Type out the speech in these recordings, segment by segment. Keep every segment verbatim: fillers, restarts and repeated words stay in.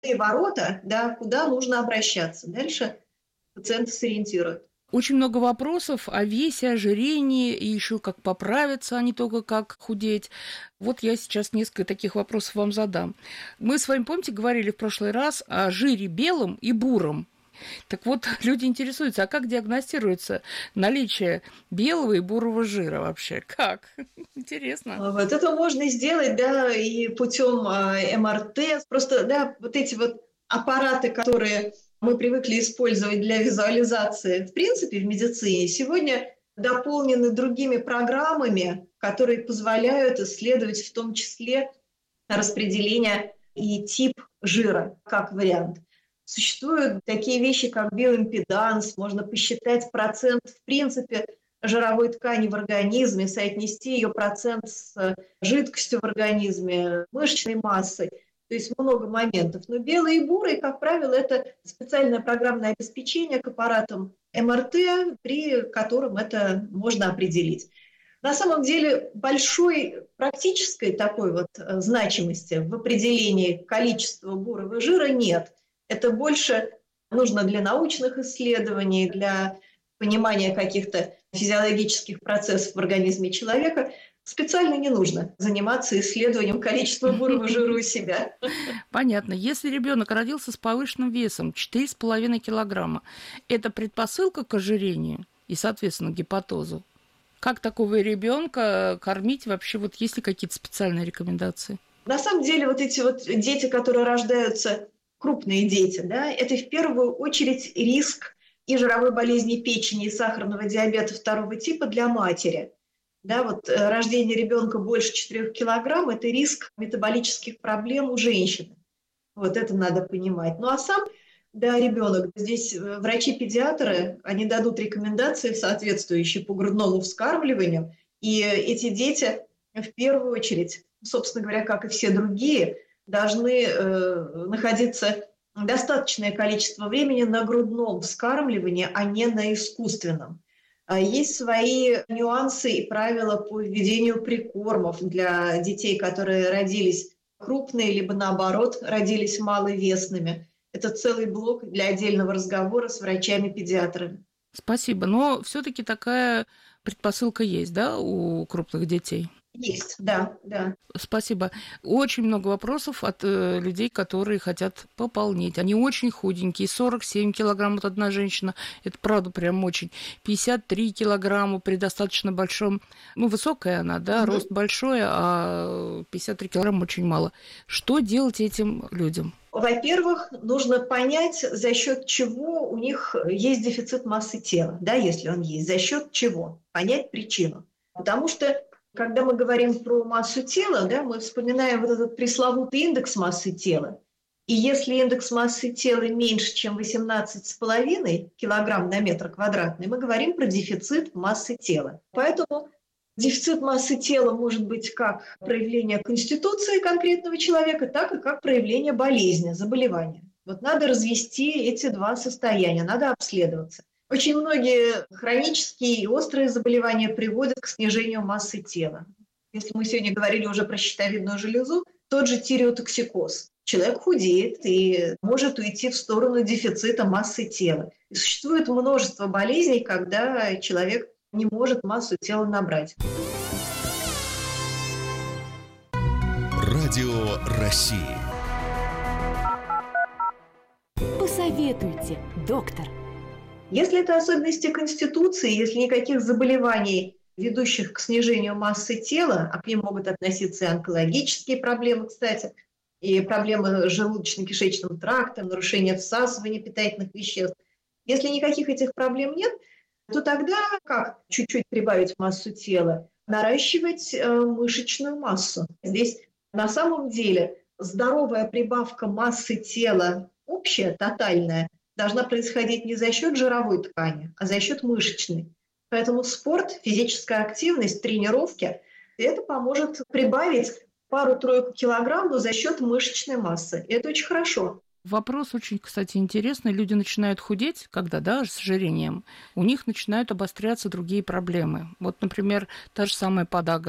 и ворота, да, куда нужно обращаться. Дальше пациента сориентируют. Очень много вопросов о весе, ожирении, и еще как поправиться, а не только как худеть. Вот я сейчас несколько таких вопросов вам задам. Мы с вами, помните, говорили в прошлый раз о жире белом и буром. Так вот, люди интересуются, а как диагностируется наличие белого и бурого жира вообще? Как? Интересно. Вот это можно сделать, да, и путем эм эр тэ. Просто, да, вот эти вот аппараты, которые мы привыкли использовать для визуализации, в принципе, в медицине, сегодня дополнены другими программами, которые позволяют исследовать в том числе распределение и тип жира как вариант. Существуют такие вещи, как биоимпеданс, можно посчитать процент, в принципе, жировой ткани в организме, соотнести ее процент с жидкостью в организме, мышечной массой. То есть много моментов. Но белые и бурые, как правило, это специальное программное обеспечение к аппаратам эм эр тэ, при котором это можно определить. На самом деле большой практической такой вот значимости в определении количества бурого жира нет. Это больше нужно для научных исследований, для понимания каких-то физиологических процессов в организме человека. Специально не нужно заниматься исследованием количества бурого жира у себя. Понятно. Если ребенок родился с повышенным весом четыре с половиной килограмма, это предпосылка к ожирению и, соответственно, гепатозу. Как такого ребенка кормить вообще? Вот есть ли какие-то специальные рекомендации? На самом деле вот эти вот дети, которые рождаются, крупные дети, да, это в первую очередь риск и жировой болезни печени, и сахарного диабета второго типа для матери. Да, вот рождение ребенка больше четырёх килограмм – это риск метаболических проблем у женщины. Вот это надо понимать. Ну а сам, да, ребенок, здесь врачи-педиатры, они дадут рекомендации, соответствующие по грудному вскармливанию, и эти дети в первую очередь, собственно говоря, как и все другие, должны э, находиться достаточное количество времени на грудном вскармливании, а не на искусственном. Есть свои нюансы и правила по введению прикормов для детей, которые родились крупные, либо наоборот, родились маловесными. Это целый блок для отдельного разговора с врачами-педиатрами. Спасибо. Но все-таки такая предпосылка есть, да, у крупных детей? Есть, да, да. Спасибо. Очень много вопросов от э, людей, которые хотят пополнить. Они очень худенькие. сорок семь килограмм вот одна женщина. Это правда прям очень. пятьдесят три килограмма при достаточно большом... Ну, высокая она, да, угу. Рост большой, а пятьдесят три килограмма очень мало. Что делать этим людям? Во-первых, нужно понять, за счет чего у них есть дефицит массы тела, да, если он есть, за счет чего, понять причину. Потому что когда мы говорим про массу тела, да, мы вспоминаем вот этот пресловутый индекс массы тела. И если индекс массы тела меньше, чем восемнадцать с половиной килограмм на метр квадратный, мы говорим про дефицит массы тела. Поэтому дефицит массы тела может быть как проявление конституции конкретного человека, так и как проявление болезни, заболевания. Вот надо развести эти два состояния, надо обследоваться. Очень многие хронические и острые заболевания приводят к снижению массы тела. Если мы сегодня говорили уже про щитовидную железу, тот же тиреотоксикоз. Человек худеет и может уйти в сторону дефицита массы тела. И существует множество болезней, когда человек не может массу тела набрать. Радио России. Посоветуйте, доктор. Если это особенности конституции, если никаких заболеваний, ведущих к снижению массы тела, а к ним могут относиться и онкологические проблемы, кстати, и проблемы с желудочно-кишечным трактом, нарушение всасывания питательных веществ. Если никаких этих проблем нет, то тогда как чуть-чуть прибавить массу тела? Наращивать э, мышечную массу. Здесь на самом деле здоровая прибавка массы тела, общая, тотальная, должна происходить не за счет жировой ткани, а за счет мышечной. Поэтому спорт, физическая активность, тренировки – это поможет прибавить пару-тройку килограмм, но за счет мышечной массы. И это очень хорошо. Вопрос очень, кстати, интересный. Люди начинают худеть, когда, да, с ожирением, у них начинают обостряться другие проблемы. Вот, например, та же самая подагра.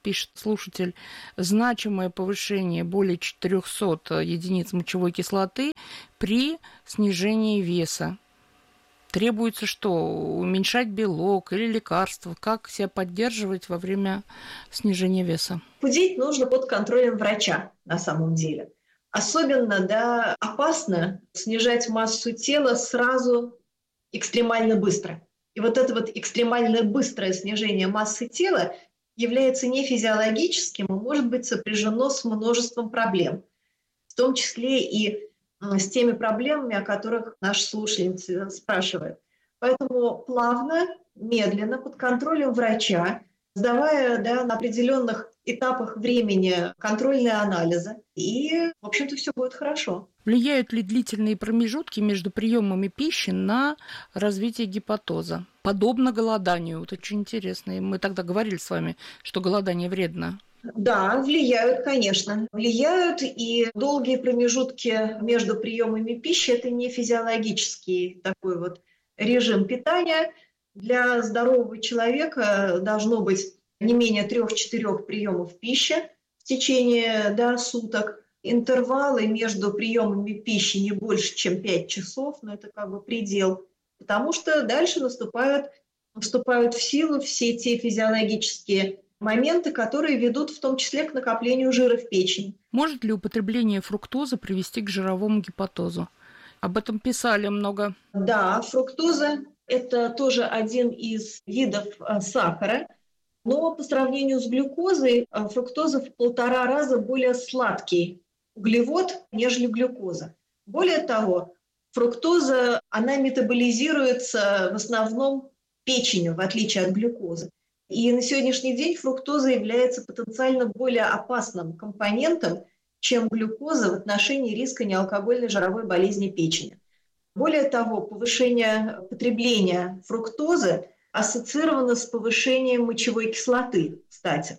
пишет слушатель, значимое повышение более четырехсот единиц мочевой кислоты при снижении веса. Требуется что? Уменьшать белок или лекарства? Как себя поддерживать во время снижения веса? Худеть нужно под контролем врача на самом деле. Особенно, да, опасно снижать массу тела сразу экстремально быстро. И вот это вот экстремально быстрое снижение массы тела является не физиологическим и может быть сопряжено с множеством проблем, в том числе и с теми проблемами, о которых наши слушательницы спрашивают. Поэтому плавно, медленно, под контролем врача, сдавая, да, на определенных этапах времени контрольные анализы, и, в общем-то, все будет хорошо. Влияют ли длительные промежутки между приемами пищи на развитие гепатоза? Подобно голоданию. Вот очень интересно. И мы тогда говорили с вами, что голодание вредно. Да, влияют, конечно. Влияют, и долгие промежутки между приемами пищи – это не физиологический такой вот режим питания. Для здорового человека должно быть не менее трех-четырех приемов пищи в течение, да, суток. Интервалы между приемами пищи не больше, чем пять часов, но это как бы предел, потому что дальше наступают, вступают в силу все те физиологические моменты, которые ведут в том числе к накоплению жира в печени. Может ли употребление фруктозы привести к жировому гепатозу? Об этом писали много. Да, фруктоза – это тоже один из видов сахара, но по сравнению с глюкозой фруктоза в полтора раза более сладкий углевод, нежели глюкоза. Более того, фруктоза, она метаболизируется в основном печенью, в отличие от глюкозы. И на сегодняшний день фруктоза является потенциально более опасным компонентом, чем глюкоза в отношении риска неалкогольной жировой болезни печени. Более того, повышение потребления фруктозы ассоциировано с повышением мочевой кислоты, кстати.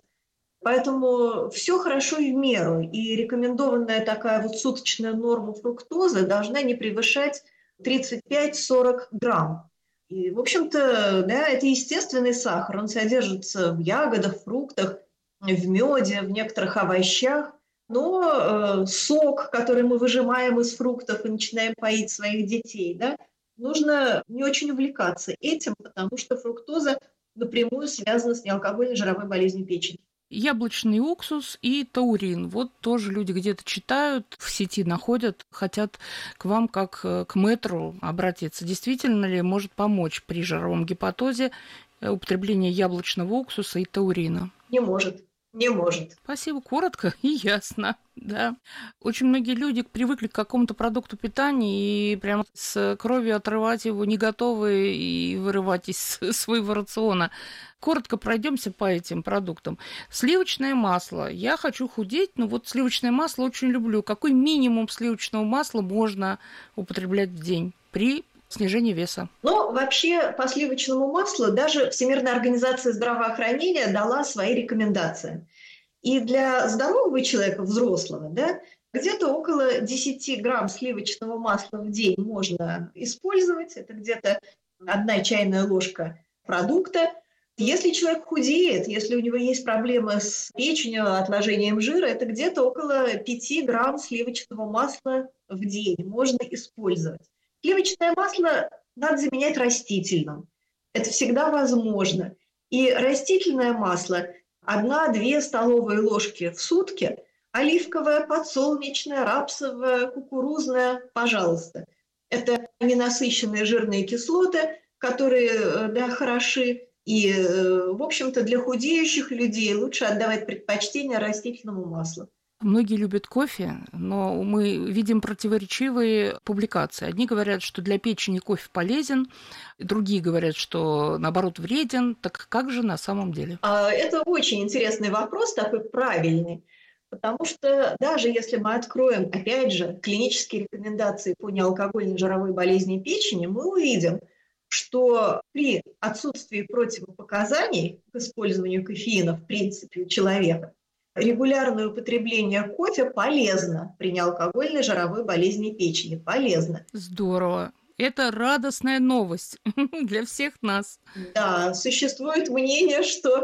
Поэтому все хорошо и в меру, и рекомендованная такая вот суточная норма фруктозы должна не превышать тридцать пять-сорок грамм. И, в общем-то, да, это естественный сахар, он содержится в ягодах, фруктах, в меде, в некоторых овощах. Но э, сок, который мы выжимаем из фруктов и начинаем поить своих детей, да, нужно не очень увлекаться этим, потому что фруктоза напрямую связана с неалкогольной жировой болезнью печени. Яблочный уксус и таурин. Вот тоже люди где-то читают, в сети находят, хотят к вам как к мэтру обратиться. Действительно ли может помочь при жировом гепатозе употребление яблочного уксуса и таурина? Не может. Не может. Спасибо, коротко и ясно. Да. Очень многие люди привыкли к какому-то продукту питания и прямо с кровью отрывать его не готовы и вырывать из своего рациона. Коротко пройдемся по этим продуктам. Сливочное масло. Я хочу худеть, но вот сливочное масло очень люблю. Какой минимум сливочного масла можно употреблять в день при снижении веса? Ну, вообще, по сливочному маслу даже Всемирная организация здравоохранения дала свои рекомендации. И для здорового человека, взрослого, да, где-то около десять грамм сливочного масла в день можно использовать. Это где-то одна чайная ложка продукта. Если человек худеет, если у него есть проблемы с печенью, отложением жира, это где-то около пять грамм сливочного масла в день можно использовать. Сливочное масло надо заменять растительным. Это всегда возможно. И растительное масло одна-две столовые ложки в сутки, оливковое, подсолнечное, рапсовое, кукурузное, пожалуйста. Это ненасыщенные жирные кислоты, которые, да, хороши. И, в общем-то, для худеющих людей лучше отдавать предпочтение растительному маслу. Многие любят кофе, но мы видим противоречивые публикации. Одни говорят, что для печени кофе полезен, другие говорят, что, наоборот, вреден. Так как же на самом деле? Это очень интересный вопрос, такой правильный. Потому что даже если мы откроем, опять же, клинические рекомендации по неалкогольной жировой болезни печени, мы увидим, что при отсутствии противопоказаний к использованию кофеина в принципе у человека регулярное употребление кофе полезно при неалкогольной жировой болезни печени. Полезно. Здорово. Это радостная новость для всех нас. Да, существует мнение, что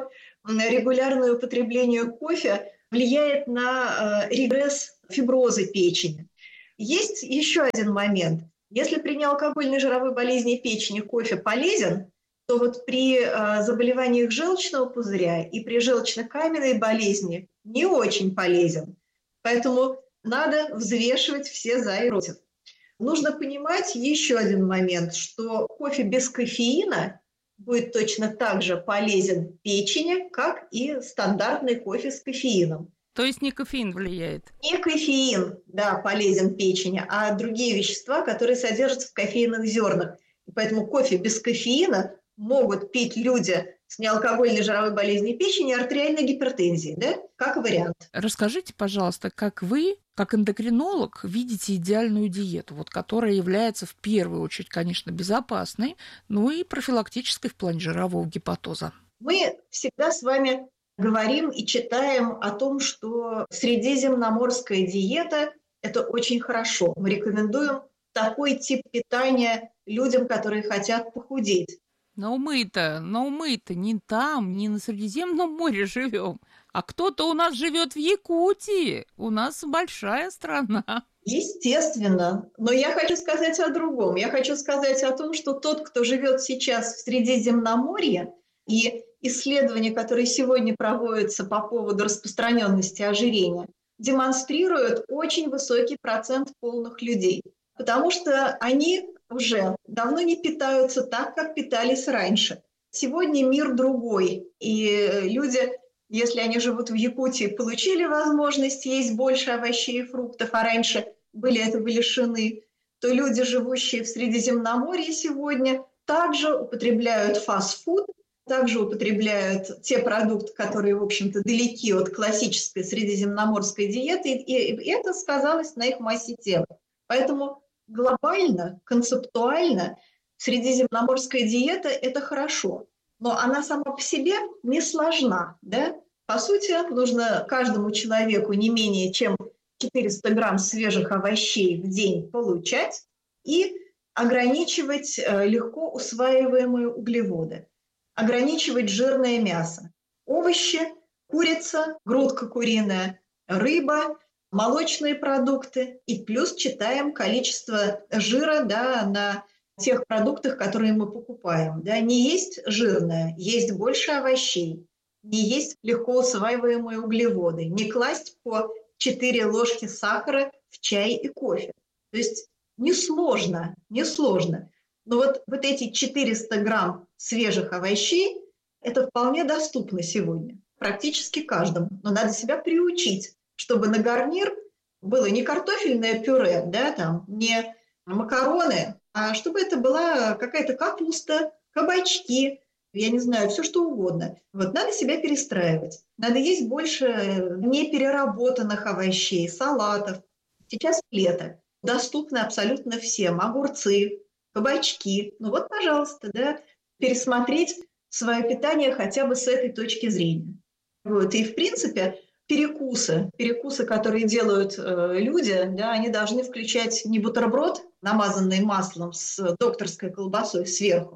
регулярное употребление кофе влияет на э, регресс фиброзы печени. Есть еще один момент. Если при неалкогольной жировой болезни печени кофе полезен, то вот при э, заболеваниях желчного пузыря и при желчно-каменной болезни не очень полезен. Поэтому надо взвешивать все за и против. Нужно понимать еще один момент, что кофе без кофеина будет точно так же полезен печени, как и стандартный кофе с кофеином. То есть не кофеин влияет? Не кофеин, да, полезен печени, а другие вещества, которые содержатся в кофейных зернах. И поэтому кофе без кофеина могут пить люди с неалкогольной жировой болезнью печени и артериальной гипертензией, да, как вариант. Расскажите, пожалуйста, как вы, как эндокринолог, видите идеальную диету, вот, которая является в первую очередь, конечно, безопасной, но и профилактической в плане жирового гепатоза? Мы всегда с вами говорим и читаем о том, что средиземноморская диета – это очень хорошо. Мы рекомендуем такой тип питания людям, которые хотят похудеть. Но мы-то, но мы-то не там, не на Средиземном море живем, а кто-то у нас живет в Якутии. У нас большая страна. Естественно. Но я хочу сказать о другом. Я хочу сказать о том, что тот, кто живет сейчас в Средиземноморье, и исследования, которые сегодня проводятся по поводу распространенности ожирения, демонстрируют очень высокий процент полных людей. Потому что они уже давно не питаются так, как питались раньше. Сегодня мир другой, и люди, если они живут в Якутии, получили возможность есть больше овощей и фруктов, а раньше были этого лишены, то люди, живущие в Средиземноморье сегодня, также употребляют фастфуд, также употребляют те продукты, которые, в общем-то, далеки от классической средиземноморской диеты, и это сказалось на их массе тела. Поэтому глобально, концептуально средиземноморская диета – это хорошо, но она сама по себе не сложна. Да? По сути, нужно каждому человеку не менее чем четыреста грамм свежих овощей в день получать и ограничивать легко усваиваемые углеводы, ограничивать жирное мясо, овощи, курица, грудка куриная, рыба, молочные продукты, и плюс читаем количество жира, да, на тех продуктах, которые мы покупаем. Да. Не есть жирное, есть больше овощей, не есть легко усваиваемые углеводы, не класть по четыре ложки сахара в чай и кофе. То есть несложно, несложно. Но вот, вот эти четыреста грамм свежих овощей – это вполне доступно сегодня, практически каждому. Но надо себя приучить, чтобы на гарнир было не картофельное пюре, да, там, не макароны, а чтобы это была какая-то капуста, кабачки, я не знаю, все что угодно. Вот надо себя перестраивать. Надо есть больше непереработанных овощей, салатов. Сейчас лето. Доступны абсолютно всем. Огурцы, кабачки. Ну вот, пожалуйста, да, пересмотреть свое питание хотя бы с этой точки зрения. Вот. И, в принципе, перекусы, перекусы, которые делают э, люди, да, они должны включать не бутерброд, намазанный маслом с докторской колбасой сверху,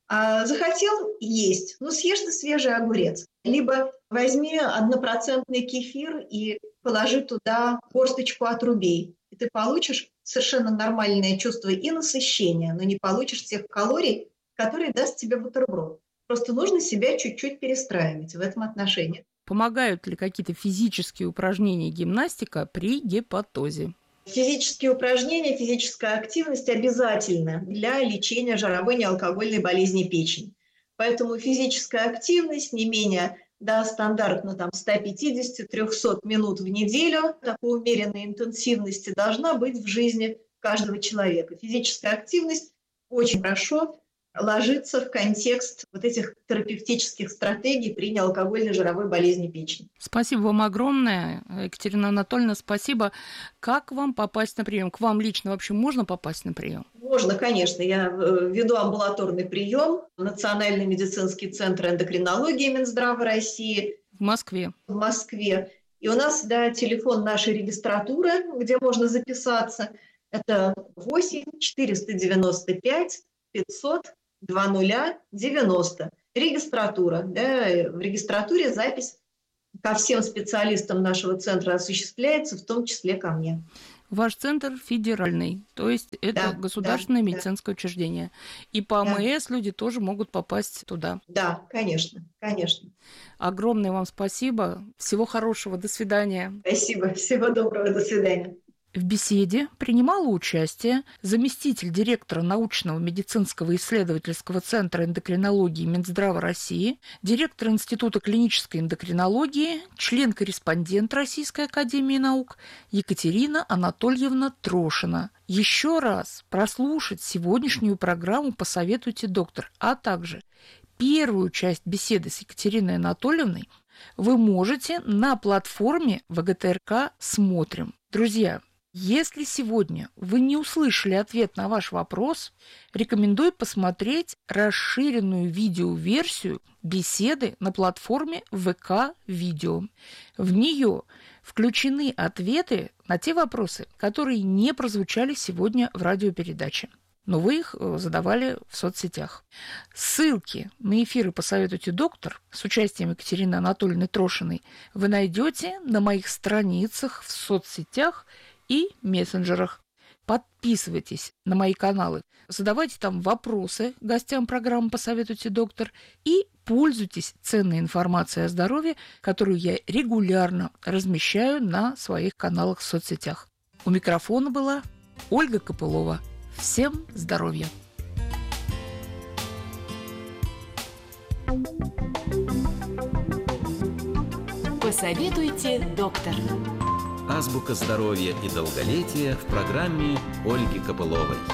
а захотел есть, ну съешь ты свежий огурец. Либо возьми однопроцентный кефир и положи туда горсточку отрубей. И ты получишь совершенно нормальное чувство и насыщения, но не получишь тех калорий, которые даст тебе бутерброд. Просто нужно себя чуть-чуть перестраивать в этом отношении. Помогают ли какие-то физические упражнения и гимнастика при гепатозе? Физические упражнения, физическая активность обязательна для лечения жировой неалкогольной болезни печени. Поэтому физическая активность не менее, да, стандартно там сто пятьдесят - триста минут в неделю такой умеренной интенсивности должна быть в жизни каждого человека. Физическая активность очень хорошо ложится в контекст вот этих терапевтических стратегий при неалкогольной жировой болезни печени. Спасибо вам огромное, Екатерина Анатольевна, спасибо. Как вам попасть на прием? К вам лично вообще можно попасть на прием? Можно, конечно. Я веду амбулаторный прием в Национальный медицинский центр эндокринологии Минздрава России. В Москве. В Москве. И у нас, да, телефон нашей регистратуры, где можно записаться. Это восемь четыреста девяносто пять пятьсот два нуля девяносто. регистратура. Да, в регистратуре запись ко всем специалистам нашего центра осуществляется, в том числе ко мне. Ваш центр федеральный, то есть это да, государственное да, медицинское да. учреждение. И по АМС да. люди тоже могут попасть туда. Да, конечно, конечно. Огромное вам спасибо. Всего хорошего. До свидания. Спасибо. Всего доброго. До свидания. В беседе принимала участие заместитель директора научного медицинского исследовательского центра эндокринологии Минздрава России, директор Института клинической эндокринологии, член-корреспондент Российской академии наук Екатерина Анатольевна Трошина. Еще раз прослушать сегодняшнюю программу «Посоветуйте, доктор», а также первую часть беседы с Екатериной Анатольевной вы можете на платформе ВГТРК «Смотрим». Друзья, если сегодня вы не услышали ответ на ваш вопрос, рекомендую посмотреть расширенную видеоверсию беседы на платформе ВК-видео. В нее включены ответы на те вопросы, которые не прозвучали сегодня в радиопередаче, но вы их задавали в соцсетях. Ссылки на эфиры «Посоветуйте, доктор» с участием Екатерины Анатольевны Трошиной вы найдете на моих страницах в соцсетях и мессенджерах. Подписывайтесь на мои каналы, задавайте там вопросы гостям программы «Посоветуйте, доктор» и пользуйтесь ценной информацией о здоровье, которую я регулярно размещаю на своих каналах в соцсетях. У микрофона была Ольга Копылова. Всем здоровья! Посоветуйте, доктор. Азбука здоровья и долголетия в программе Ольги Копыловой.